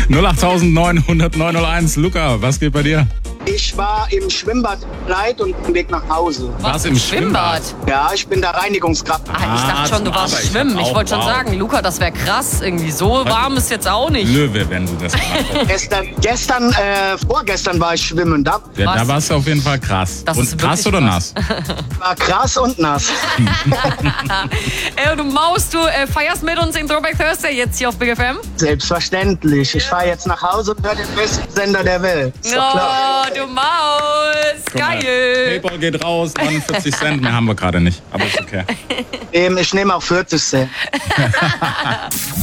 08900 Luca, was geht bei dir? Ich war im Schwimmbad Leid und auf dem Weg nach Hause. Was im Schwimmbad? Ja, ich bin da Reinigungskraft. Ich dachte schon, du warst schwimmen. Ich wollte schon sagen, Luca, das wäre krass. Irgendwie so warm ist jetzt auch nicht. Löwe, wenn du das machst. Vorgestern war ich schwimmen. Da Da warst du auf jeden Fall krass. Das ist Und krass wirklich oder krass. nass? war krass und nass. Du Maus, du feierst mit uns in Throwback Thursday jetzt hier auf Big FM? Selbstverständlich. Ich fahre jetzt nach Hause und höre den besten Sender der Welt. Ist doch klar. Oh, du Maus. Guck mal, Geil. PayPal geht raus, 49 Cent, mehr haben wir gerade nicht. Aber ist okay. Ich nehme auch 40 Cent.